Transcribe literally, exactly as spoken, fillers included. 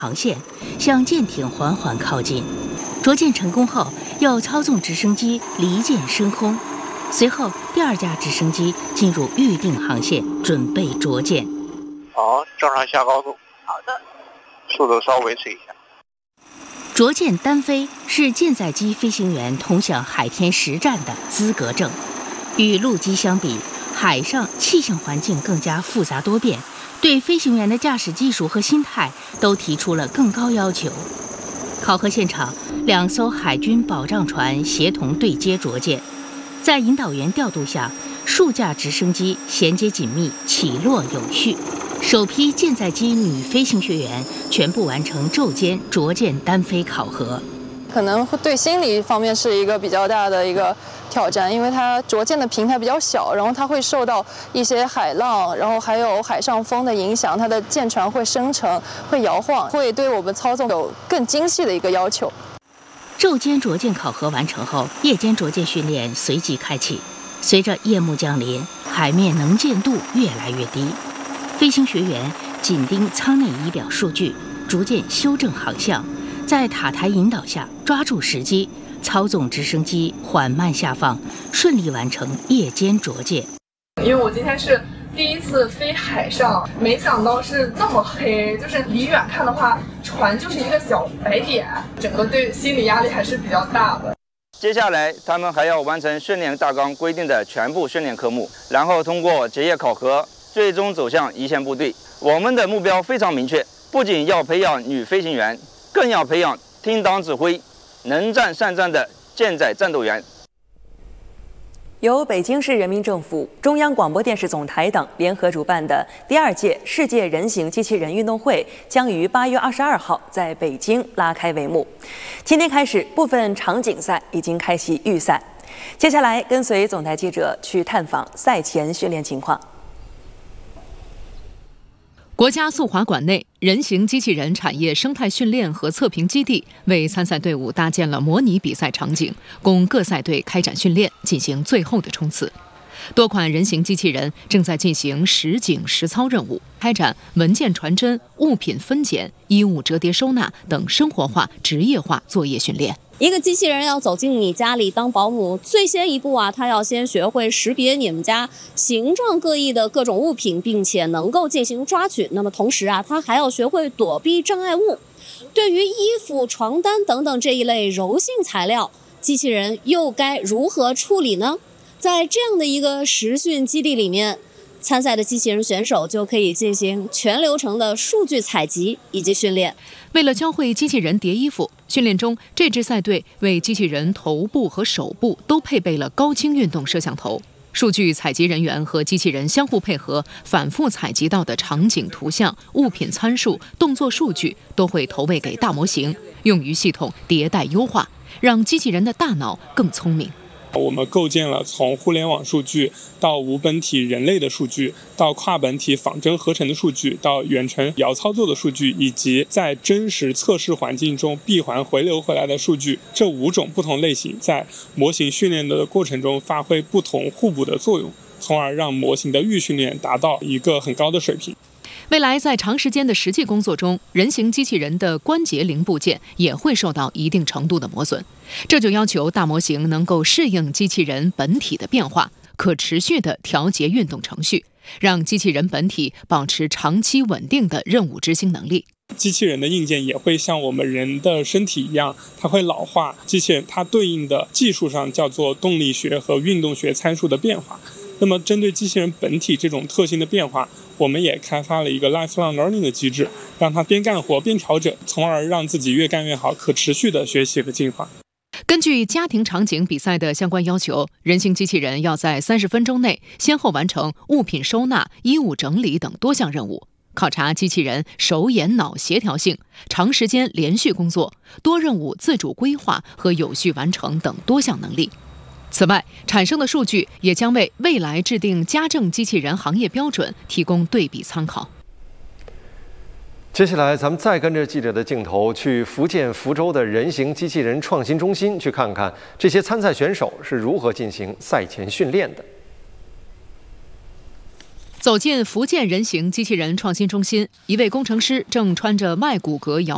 航线，向舰艇缓缓靠近。着舰成功后，又操纵直升机离舰升空。随后，第二架直升机进入预定航线，准备着舰。 好，正常下高度。 好的。 速度稍维持一下。 着舰单飞是舰载机飞行员通向海天实战的资格证。与陆基相比，海上气象环境更加复杂多变，对飞行员的驾驶技术和心态都提出了更高要求。考核现场，两艘海军保障船协同对接着舰，在引导员调度下，数架直升机衔接紧密，起落有序。首批舰载机女飞行学员全部完成昼间着舰单飞考核。 可能会对心理方面是一个比较大的一个挑战，因为它着舰的平台比较小，然后它会受到一些海浪，然后还有海上风的影响，它的舰船会生成、会摇晃，会对我们操纵有更精细的一个要求。 昼间着舰考核完成后，夜间着舰训练随即开启。随着夜幕降临，海面能见度越来越低，飞行学员紧盯舱内仪表数据，逐渐修正航向，在塔台引导下抓住时机，操纵直升机缓慢下放，顺利完成夜间着舰。 因为我今天是第一次飞海上，没想到是这么黑，就是离远看的话，船就是一个小白点，整个对心理压力还是比较大的。 接下来，他们还要完成训练大纲规定的全部训练科目，然后通过结业考核，最终走向一线部队。我们的目标非常明确，不仅要培养女飞行员，更要培养听党指挥、能战善战的舰载战斗员。 由北京市人民政府、中央广播电视总台等联合主办的第二届世界人形机器人运动会将于八月二十二号在北京拉开帷幕。今天开始，部分场景赛已经开启预赛。接下来，跟随总台记者去探访赛前训练情况。 国家速滑馆内，人形机器人产业生态训练和测评基地为参赛队伍搭建了模拟比赛场景，供各赛队开展训练，进行最后的冲刺。多款人形机器人正在进行实景实操任务，开展文件传真、物品分拣、衣物折叠收纳等生活化、职业化作业训练。 一个机器人要走进你家里当保姆，最先一步啊，它要先学会识别你们家形状各异的各种物品，并且能够进行抓取。那么同时啊，它还要学会躲避障碍物。对于衣服、床单等等这一类柔性材料，机器人又该如何处理呢？在这样的一个实训基地里面，参赛的机器人选手就可以进行全流程的数据采集以及训练。 为了教会机器人叠衣服，训练中这支赛队为机器人头部和手部都配备了高清运动摄像头。数据采集人员和机器人相互配合，反复采集到的场景图像、物品参数、动作数据都会投喂给大模型，用于系统迭代优化，让机器人的大脑更聪明。 我们构建了从互联网数据到无本体人类的数据，到跨本体仿真合成的数据，到远程遥操作的数据，以及在真实测试环境中闭环回流回来的数据，这五种不同类型在模型训练的过程中发挥不同互补的作用，从而让模型的预训练达到一个很高的水平。 未来在长时间的实际工作中，人形机器人的关节零部件也会受到一定程度的磨损，这就要求大模型能够适应机器人本体的变化，可持续地调节运动程序，让机器人本体保持长期稳定的任务执行能力。 机器人的硬件也会像我们人的身体一样，它会老化，机器人它对应的技术上叫做动力学和运动学参数的变化。那么针对机器人本体这种特性的变化，我们也开发了一个 lifelong learning 的机制，让它边干活边调整，从而让自己越干越好，可持续的学习和进化。 根据家庭场景比赛的相关要求，人形机器人要在三十分钟内先后完成物品收纳、衣物整理等多项任务，考察机器人手眼脑协调性、长时间连续工作、多任务自主规划和有序完成等多项能力。此外，产生的数据也将为未来制定家政机器人行业标准提供对比参考。 接下来，咱们再跟着记者的镜头去福建福州的人形机器人创新中心，去看看这些参赛选手是如何进行赛前训练的。 走进福建人形机器人创新中心，一位工程师正穿着外骨骼摇